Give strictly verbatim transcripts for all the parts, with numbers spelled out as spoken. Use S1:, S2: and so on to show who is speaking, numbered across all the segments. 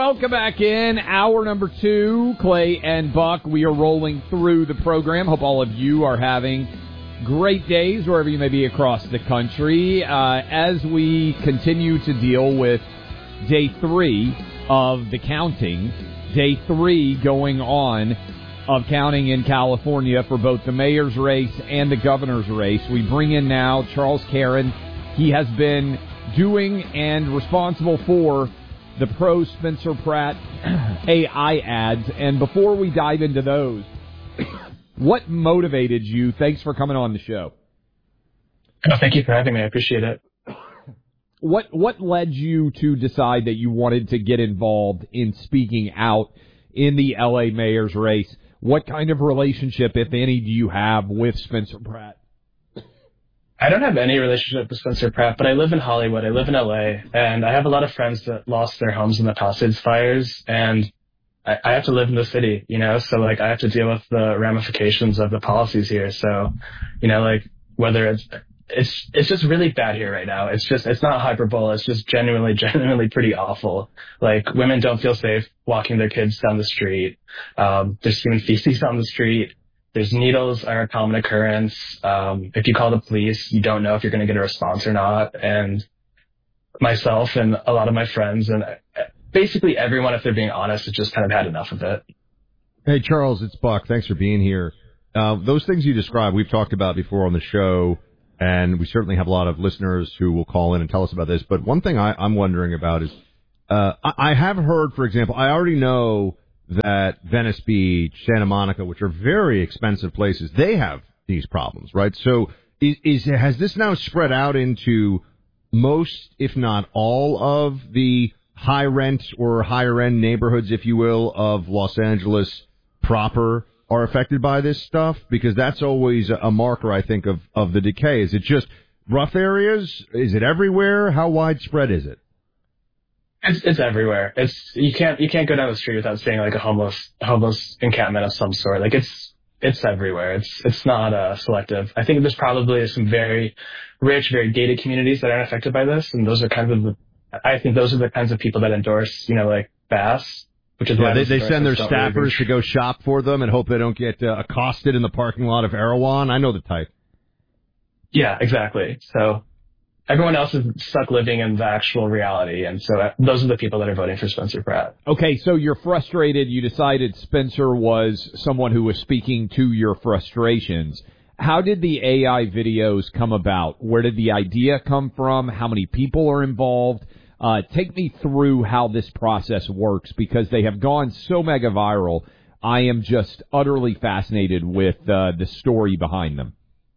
S1: Welcome back in. Hour number two, Clay and Buck. We are rolling through the program. Hope all of you are having great days wherever you may be across the country. Uh, as we continue to deal with day three of the counting, day three going on of counting in California for both the mayor's race and the governor's race. We bring in now Charles Caron. He has been doing and responsible for the pro Spencer Pratt A I ads. And before we dive into those, what motivated you? Thanks for coming on the show.
S2: Oh, thank you for having me. I appreciate it.
S1: What what led you to decide that you wanted to get involved in speaking out in the L A mayor's race? What kind of relationship, if any, do you have with Spencer Pratt?
S2: I don't have any relationship with Spencer Pratt, but I live in Hollywood. I live in L A, and I have a lot of friends that lost their homes in the Palisades fires, and I, I have to live in the city, you know, so, like, I have to deal with the ramifications of the policies here. So, you know, like, whether it's, it's, it's just really bad here right now. It's just, it's not hyperbole. It's just genuinely, genuinely pretty awful. Like, women don't feel safe walking their kids down the street. Um, there's human feces on the street. There's needles are a common occurrence. Um, if you call the police, you don't know if you're going to get a response or not. And myself and a lot of my friends and basically everyone, if they're being honest, has just kind of had enough of it.
S3: Hey, Charles, it's Buck. Thanks for being here. Uh, those things you described, we've talked about before on the show, and we certainly have a lot of listeners who will call in and tell us about this. But one thing I, I'm wondering about is, uh, I, I have heard, for example, I already know that Venice Beach, Santa Monica, which are very expensive places, they have these problems, right? So is, is has this now spread out into most, if not all, of the high rent or higher end neighborhoods, if you will, of Los Angeles proper are affected by this stuff? Because that's always a marker, I think, of, of the decay. Is it just rough areas? Is it everywhere? How widespread is it?
S2: It's it's everywhere. It's you can't you can't go down the street without seeing like a homeless homeless encampment of some sort. Like it's it's everywhere. It's it's not uh, selective. I think there's probably some very rich, very gated communities that aren't affected by this, and those are kind of the, I think those are the kinds of people that endorse, you know, like Bass, which is
S3: yeah,
S2: why
S3: they, they send their staffers really to go shop for them and hope they don't get uh, accosted in the parking lot of Erewhon. I know the type.
S2: Yeah, exactly. So. Everyone else is stuck living in the actual reality, and so those are the people that are voting for Spencer Pratt.
S1: Okay, so you're frustrated. You decided Spencer was someone who was speaking to your frustrations. How did the A I videos come about? Where did the idea come from? How many people are involved? Uh, take me through how this process works, because they have gone so mega viral. I am just utterly fascinated with uh, the story behind them.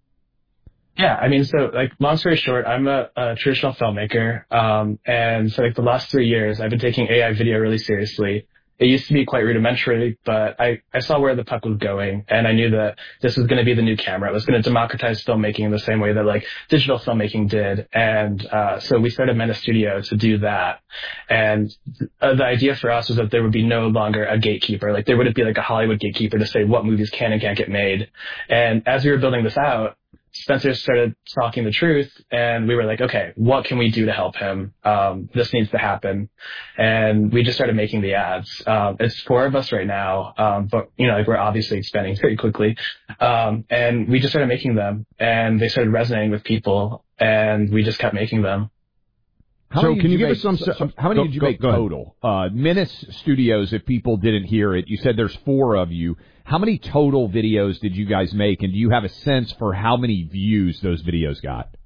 S2: Yeah, I mean, so, like, long story short, I'm a, a traditional filmmaker, um, and so, like, the last three years, I've been taking A I video really seriously. It used to be quite rudimentary, but I, I saw where the puck was going, and I knew that this was going to be the new camera. It was going to democratize filmmaking in the same way that, like, digital filmmaking did, and uh, so we started Mena Studio to do that. And uh, the idea for us was that there would be no longer a gatekeeper. Like, there wouldn't be, like, a Hollywood gatekeeper to say what movies can and can't get made. And as we were building this out, Spencer started talking the truth, and we were like, okay, what can we do to help him? Um, this needs to happen. And we just started making the ads. Um, it's four of us right now, um, but, you know, like we're obviously expanding very quickly. Um, and we just started making them, and they started resonating with people, and we just kept making them.
S1: How
S3: so
S1: many
S3: can you,
S1: you
S3: give
S1: make,
S3: us some...
S1: So, so how many
S3: go,
S1: did you
S3: go,
S1: make total? Uh, Menace Studios, if people didn't hear it, you said there's four of you. How many total videos did you guys make, and do you have a sense for how many views those videos got?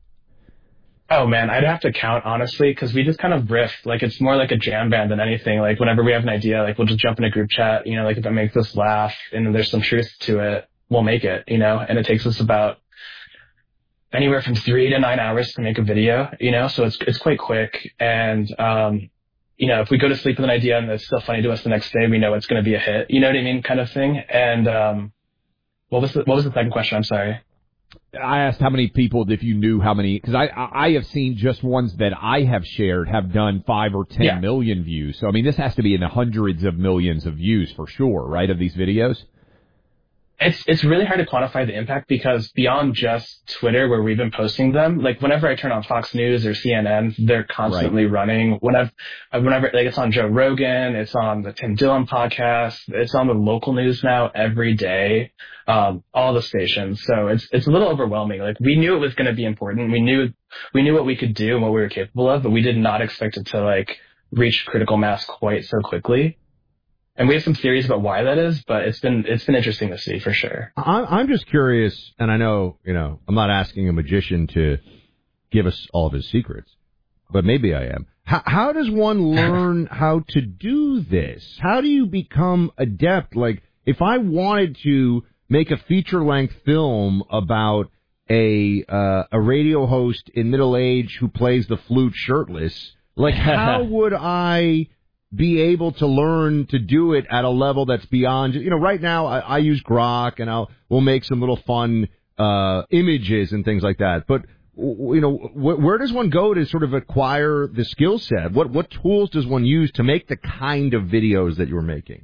S2: Oh, man, I'd have to count, honestly, because we just kind of riff. Like, it's more like a jam band than anything. Like, whenever we have an idea, like, we'll just jump in a group chat, you know, like, if it makes us laugh and there's some truth to it, we'll make it, you know, and it takes us about anywhere from three to nine hours to make a video, you know, so it's it's quite quick. And, um, you know, if we go to sleep with an idea and it's still funny to us the next day, we know it's going to be a hit, you know what I mean, kind of thing. And um, what was the, what was the second question? I'm sorry.
S1: I asked how many people, if you knew how many, because I I have seen just ones that I have shared have done five or ten yeah. million views. So, I mean, this has to be in the hundreds of millions of views for sure, right, of these videos?
S2: It's it's really hard to quantify the impact because beyond just Twitter, where we've been posting them, like whenever I turn on Fox News or C N N, they're constantly right. running. Whenever, whenever like it's on Joe Rogan, it's on the Tim Dillon podcast, it's on the local news now every day, um, all the stations. So it's it's a little overwhelming. Like we knew it was going to be important. We knew we knew what we could do and what we were capable of, but we did not expect it to like reach critical mass quite so quickly. And we have some theories about why that is, but it's been it's been interesting to see for sure.
S3: I'm, I'm just curious, and I know, you know, I'm not asking a magician to give us all of his secrets, but maybe I am. How, how does one learn how to do this? How do you become adept? Like, if I wanted to make a feature-length film about a uh, a radio host in middle age who plays the flute shirtless, like, how would I be able to learn to do it at a level that's beyond, you know, right now I, I use Grok and I'll, we'll make some little fun, uh, images and things like that. But, you know, wh- where does one go to sort of acquire the skill set? What, what tools does one use to make the kind of videos that you're making?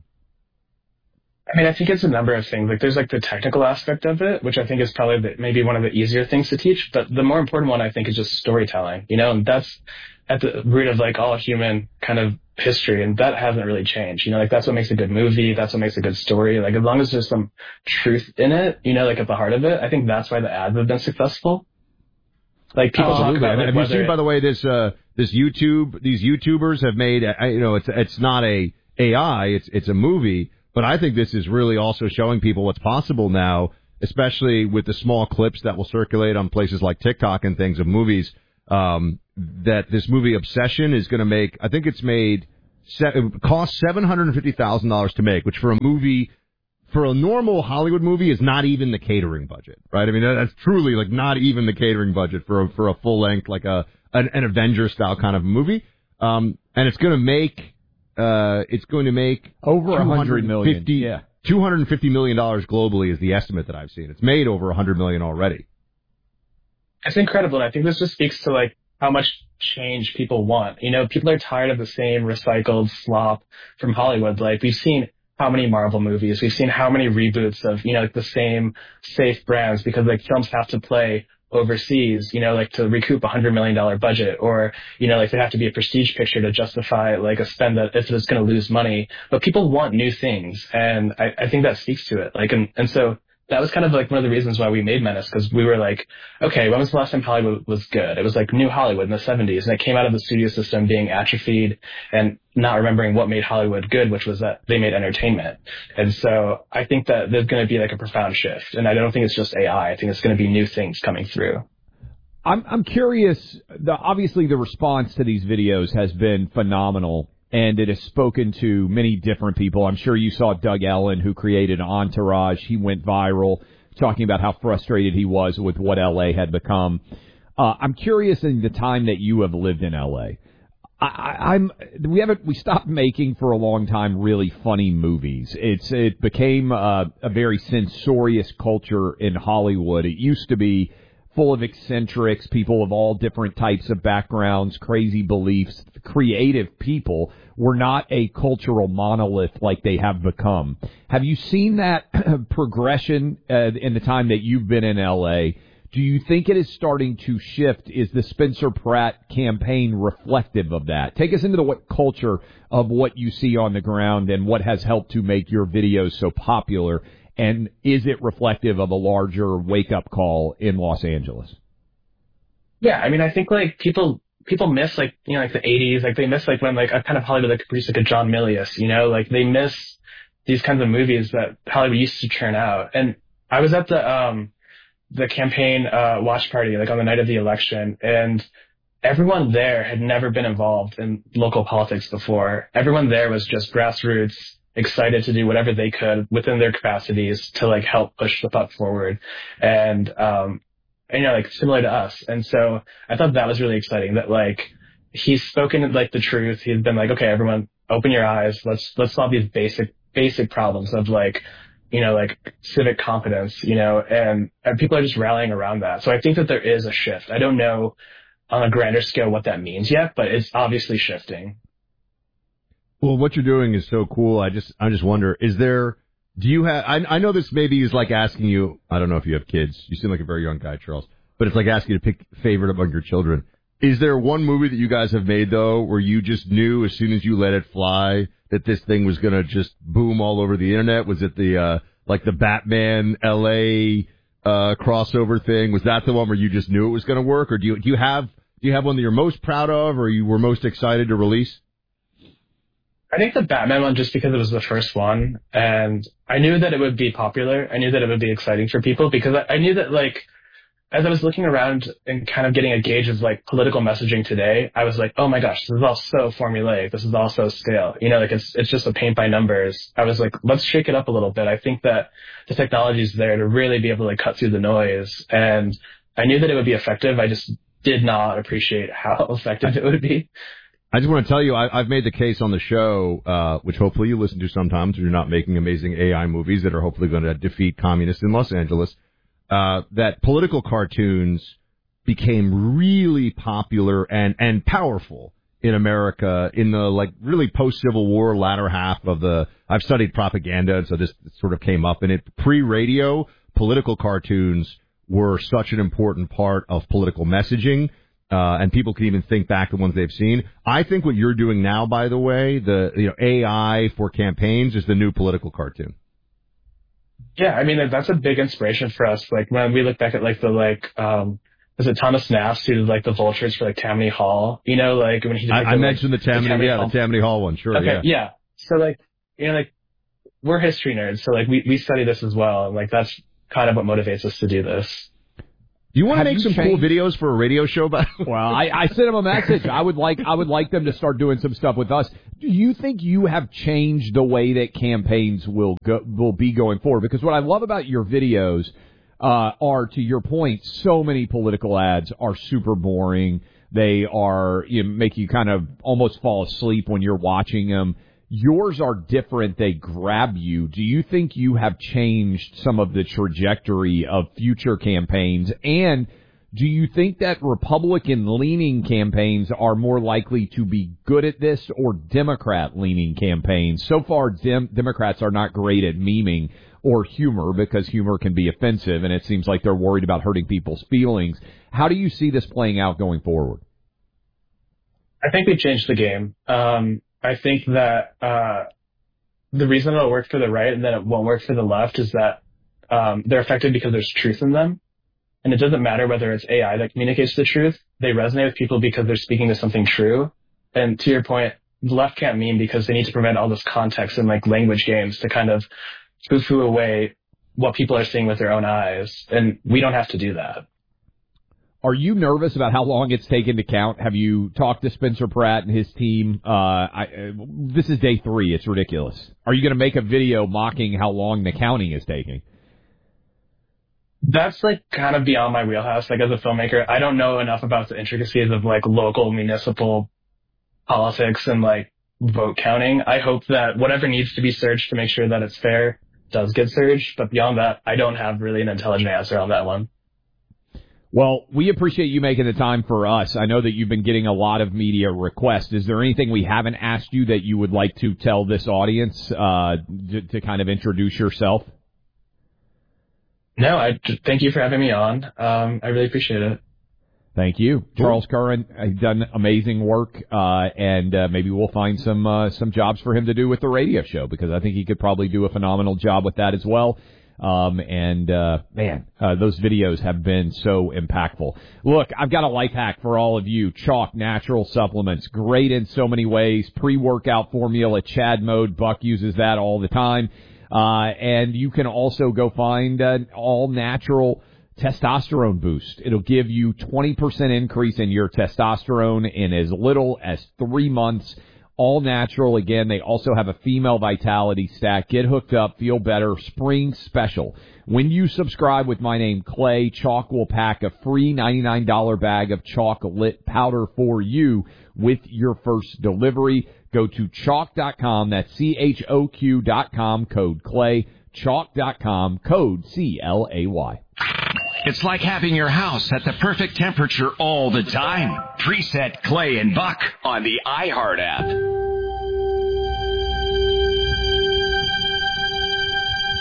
S2: I mean, I think it's a number of things. Like, there's like the technical aspect of it, which I think is probably the, maybe one of the easier things to teach. But the more important one, I think, is just storytelling, you know, and that's at the root of like all human kind of history, and that hasn't really changed. You know, like that's what makes a good movie. That's what makes a good story. Like as long as there's some truth in it, you know, like at the heart of it, I think that's why the ads have been successful. Like people talk about. Like,
S3: have you seen, by the way, this uh, this YouTube? These YouTubers have made. You know, it's it's not a A I. It's it's a movie. But I think this is really also showing people what's possible now, especially with the small clips that will circulate on places like TikTok and things of movies. Um, that this movie Obsession is going to make, I think it's made, it cost seven hundred fifty thousand dollars to make, which for a movie, for a normal Hollywood movie is not even the catering budget, right? I mean, that's truly like not even the catering budget for a, for a full length, like a, an, an Avenger style kind of movie. Um, and it's going to make, uh, it's going to make
S1: over a hundred million. Yeah.
S3: two hundred fifty million dollars globally is the estimate that I've seen. It's made over a hundred million already.
S2: It's incredible, and I think this just speaks to like how much change people want. You know, people are tired of the same recycled slop from Hollywood. Like we've seen how many Marvel movies, we've seen how many reboots of, you know, like the same safe brands because like films have to play overseas, you know, like to recoup a hundred million dollar budget, or, you know, like they have to be a prestige picture to justify like a spend that if it's going to lose money. But people want new things, and I, I think that speaks to it. Like, and, and so that was kind of like one of the reasons why we made Menace, because we were like, okay, when was the last time Hollywood was good? It was like New Hollywood in the seventies, and it came out of the studio system being atrophied and not remembering what made Hollywood good, which was that they made entertainment. And so I think that there's going to be like a profound shift, and I don't think it's just A I. I think it's going to be new things coming through.
S1: I'm I'm curious. The, obviously, the response to these videos has been phenomenal, and it has spoken to many different people. I'm sure you saw Doug Ellen, who created Entourage. He went viral, talking about how frustrated he was with what L A had become. Uh, I'm curious in the time that you have lived in L A. I, I, I'm we haven't we stopped making for a long time really funny movies. It's it became uh, a very censorious culture in Hollywood. It used to be full of eccentrics, people of all different types of backgrounds, crazy beliefs, creative people. Were not a cultural monolith like they have become. Have you seen that progression uh, in the time that you've been in L A? Do you think it is starting to shift? Is the Spencer Pratt campaign reflective of that? Take us into the what culture of what you see on the ground and what has helped to make your videos so popular. And is it reflective of a larger wake-up call in Los Angeles?
S2: Yeah, I mean, I think like people people miss like, you know, like the eighties, like they miss like when like a kind of Hollywood like produced like a John Milius, you know, like they miss these kinds of movies that Hollywood used to churn out. And I was at the um the campaign uh watch party like on the night of the election, and everyone there had never been involved in local politics before. Everyone there was just grassroots, excited to do whatever they could within their capacities to like help push the puck forward. And um and, you know, like similar to us. And so I thought that was really exciting that like he's spoken like the truth. He's been like, okay, everyone open your eyes. Let's, let's solve these basic, basic problems of like, you know, like civic competence, you know, and, and people are just rallying around that. So I think that there is a shift. I don't know on a grander scale what that means yet, but it's obviously shifting.
S3: Well, what you're doing is so cool. I just, I just wonder, is there, Do you have, I, I know this maybe is like asking you, I don't know if you have kids. You seem like a very young guy, Charles, but it's like asking you to pick favorite among your children. Is there one movie that you guys have made, though, where you just knew as soon as you let it fly that this thing was going to just boom all over the internet? Was it the, uh, like the Batman L A, uh, crossover thing? Was that the one where you just knew it was going to work? Or do you, do you have, do you have one that you're most proud of or you were most excited to release?
S2: I think the Batman one, just because it was the first one, and I knew that it would be popular. I knew that it would be exciting for people because I, I knew that, like, as I was looking around and kind of getting a gauge of, like, political messaging today, I was like, oh my gosh, this is all so formulaic. This is all so stale. You know, like, it's it's just a paint by numbers. I was like, let's shake it up a little bit. I think that the technology is there to really be able to, like, cut through the noise. And I knew that it would be effective. I just did not appreciate how effective it would be.
S3: I just want to tell you, I, I've made the case on the show, uh, which hopefully you listen to sometimes when you're not making amazing A I movies that are hopefully going to defeat communists in Los Angeles, uh, that political cartoons became really popular and, and powerful in America in the, like, really post-Civil War latter half of the, I've studied propaganda, and so this sort of came up in it. Pre-radio, political cartoons were such an important part of political messaging. Uh, and people can even think back to ones they've seen. I think what you're doing now, by the way, the you know A I for campaigns is the new political cartoon.
S2: Yeah, I mean, that's a big inspiration for us. Like, when we look back at, like, the, like, um, was it Thomas Nast who did, like, the vultures for, like, Tammany Hall? You know, like, when he did, like,
S3: I, I
S2: the,
S3: mentioned
S2: like,
S3: the Tammany,
S2: the Tammany
S3: yeah,
S2: Hall.
S3: the Tammany Hall one, sure,
S2: okay,
S3: yeah.
S2: yeah. So, like, you know, like, we're history nerds, so, like, we, we study this as well, and, like, that's kind of what motivates us to do this.
S3: Do you want to
S1: Have
S3: make some
S1: changed?
S3: cool videos for a radio show? By
S1: Well, I, I sent him a message. I would like I would like them to start doing some stuff with us. Do you think you have changed the way that campaigns will go, will be going forward? Because what I love about your videos uh, are, to your point, so many political ads are super boring. They are, you know, make you kind of almost fall asleep when you're watching them. Yours are different. They grab you. Do you think you have changed some of the trajectory of future campaigns? And do you think that Republican-leaning campaigns are more likely to be good at this or Democrat-leaning campaigns? So far, Dem- Democrats are not great at memeing or humor because humor can be offensive, and it seems like they're worried about hurting people's feelings. How do you see this playing out going forward?
S2: I think we've changed the game. Um, I think that uh, the reason it'll work for the right and that it won't work for the left is that um, they're effective because there's truth in them. And it doesn't matter whether it's A I that communicates the truth. They resonate with people because they're speaking to something true. And to your point, the left can't meme because they need to prevent all this context and, like, language games to kind of foo-foo away what people are seeing with their own eyes. And we don't have to do that.
S1: Are you nervous about how long it's taken to count? Have you talked to Spencer Pratt and his team? Uh, I, uh, this is day three. It's ridiculous. Are you going to make a video mocking how long the counting is taking?
S2: That's, like, kind of beyond my wheelhouse. Like, as a filmmaker, I don't know enough about the intricacies of, like, local municipal politics and, like, vote counting. I hope that whatever needs to be searched to make sure that it's fair does get searched. But beyond that, I don't have really an intelligent answer on that one.
S1: Well, we appreciate you making the time for us. I know that you've been getting a lot of media requests. Is there anything we haven't asked you that you would like to tell this audience uh, to, to kind of introduce yourself?
S2: No, I thank you for having me on. Um, I really appreciate it.
S1: Thank you. Charles Curran has done amazing work, uh, and uh, maybe we'll find some uh, some jobs for him to do with the radio show, because I think he could probably do a phenomenal job with that as well. Um, and, uh, man, uh, those videos have been so impactful. Look, I've got a life hack for all of you. Chalk Natural Supplements. Great in so many ways. Pre-workout formula, Chad mode. Buck uses that all the time. Uh, and you can also go find an all-natural testosterone boost. It'll give you twenty percent increase in your testosterone in as little as three months. All natural. Again, they also have a female vitality stack. Get hooked up. Feel better. Spring special. When you subscribe with my name, Clay, Chalk will pack a free ninety-nine dollars bag of chocolate powder for you with your first delivery. Go to chalk dot com. That's C H O Q dot com. Code Clay. chalk dot com. Code C L A Y.
S4: It's like having your house at the perfect temperature all the time. Preset Clay and Buck on the iHeart app.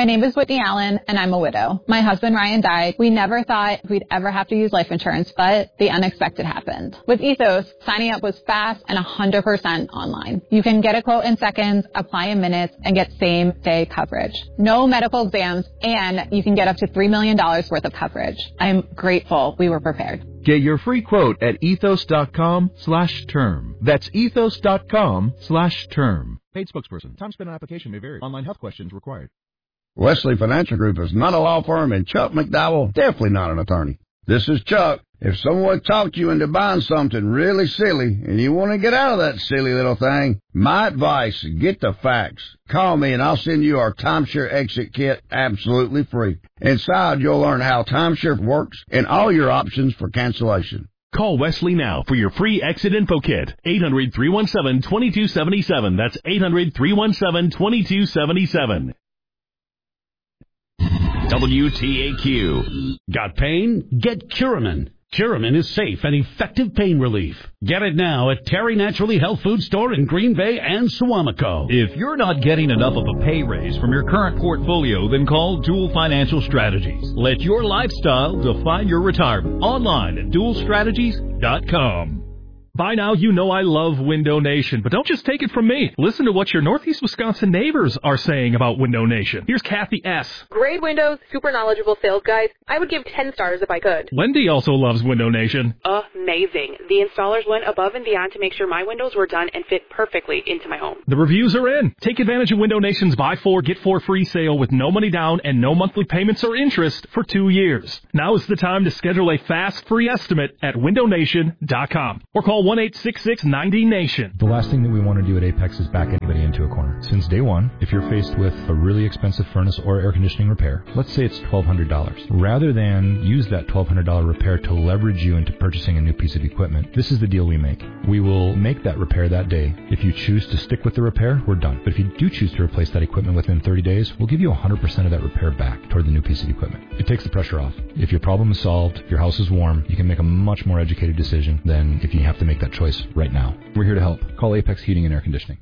S5: name is Whitney Allen, and I'm a widow. My husband, Ryan, died. We never thought we'd ever have to use life insurance, but the unexpected happened. With Ethos, signing up was fast and one hundred percent online. You can get a quote in seconds, apply in minutes, and get same-day coverage. No medical exams, and you can get up to three million dollars worth of coverage. I'm grateful we were prepared.
S6: Get your free quote at ethos.com slash term. That's ethos.com slash term. Paid spokesperson. Time spent on application may vary. Online health questions required.
S7: Wesley Financial Group is not a law firm, and Chuck McDowell definitely not an attorney. This is Chuck. If someone talked you into buying something really silly and you want to get out of that silly little thing, my advice, get the facts. Call me and I'll send you our timeshare exit kit absolutely free. Inside, you'll learn how timeshare works and all your options for cancellation.
S8: Call Wesley now for your free exit info kit. eight hundred, three one seven, two two seven seven. That's eight hundred, three one seven, two two seven seven.
S4: W T A Q.
S9: Got pain? Get Curamin. Curamin is safe and effective pain relief. Get it now at Terry Naturally Health Food Store in Green Bay and Suamico.
S10: If you're not getting enough of a pay raise from your current portfolio, then call Dual Financial Strategies. Let your lifestyle define your retirement. Online at dual strategies dot com.
S8: By now, you know I love Window Nation, but don't just take it from me. Listen to what your Northeast Wisconsin neighbors are saying about Window Nation. Here's Kathy S.
S11: Great windows, super knowledgeable sales guys. I would give ten stars if I could.
S8: Wendy also loves Window Nation.
S11: Amazing. The installers went above and beyond to make sure my windows were done and fit perfectly into my home.
S8: The reviews are in. Take advantage of Window Nation's buy four, get four free sale with no money down and no monthly payments or interest for two years. Now is the time to schedule a fast, free estimate at window nation dot com or call one eight six six nine zero nation.
S12: The last thing that we want to do at Apex is back anybody into a corner. Since day one, if you're faced with a really expensive furnace or air conditioning repair, let's say it's twelve hundred dollars. Rather than use that twelve hundred dollars repair to leverage you into purchasing a new piece of equipment, this is the deal we make. We will make that repair that day. If you choose to stick with the repair, we're done. But if you do choose to replace that equipment within thirty days, we'll give you one hundred percent of that repair back toward the new piece of equipment. It takes the pressure off. If your problem is solved, your house is warm, you can make a much more educated decision than if you have to make that choice right now. We're here to help. Call Apex Heating and Air Conditioning.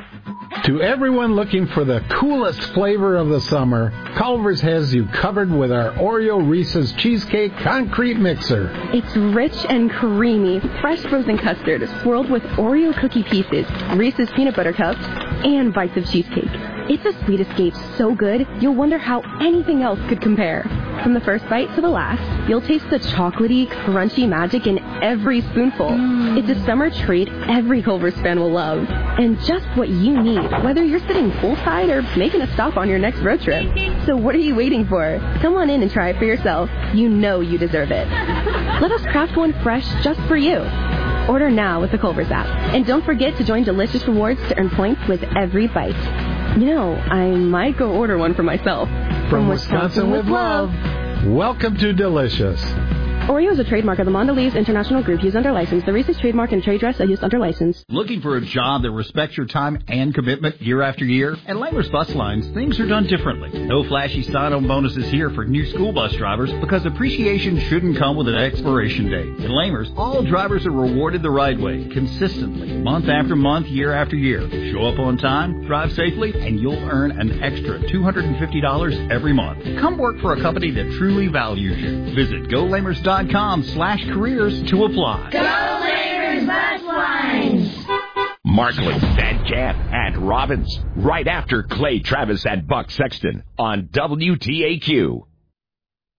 S13: To everyone looking for the coolest flavor of the summer, Culver's has you covered with our Oreo Reese's Cheesecake Concrete Mixer.
S14: It's rich and creamy, fresh frozen custard swirled with Oreo cookie pieces, Reese's Peanut Butter Cups, and bites of cheesecake. It's a sweet escape so good, you'll wonder how anything else could compare. From the first bite to the last, you'll taste the chocolatey, crunchy magic in every spoonful. Mm. It's a summer treat every Culver's fan will love. And just what you need, whether you're sitting poolside or making a stop on your next road trip. So what are you waiting for? Come on in and try it for yourself. You know you deserve it. Let us craft one fresh just for you. Order now with the Culver's app. And don't forget to join Delicious Rewards to earn points with every bite. You know, I might go order one for myself.
S13: From, From Wisconsin, Wisconsin with love. Welcome to Delicious.
S14: Oreo is a trademark of the Mondelez International Group used under license. The Reese's trademark and trade dress are used under license.
S10: Looking for a job that respects your time and commitment year after year? At Lamers Bus Lines, things are done differently. No flashy sign-on bonuses here for new school bus drivers because appreciation shouldn't come with an expiration date. At Lamers, all drivers are rewarded the right way, consistently, month after month, year after year. Show up on time, drive safely, and you'll earn an extra two hundred fifty dollars every month. Come work for a company that truly values you. Visit go lamers dot com slash careers to apply.
S15: Go Lamers Bus Lines!
S4: Markland, Van Camp, and Robbins. Right after Clay Travis and Buck Sexton on W T A Q.